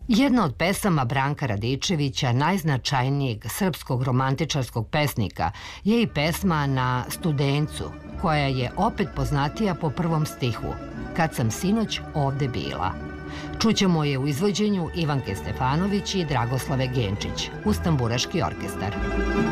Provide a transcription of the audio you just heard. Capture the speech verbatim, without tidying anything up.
Jedna od pesama Branka Radičevića, najznačajnijeg srpskog romantičarskog pesnika, je i pesma Na studencu, koja je opet poznatija po prvom stihu Kad sam sinoć ovde bila. Čućemo je u izvođenju Ivanke Stefanović i Dragoslave Genčić uz Tamburaški orkestar.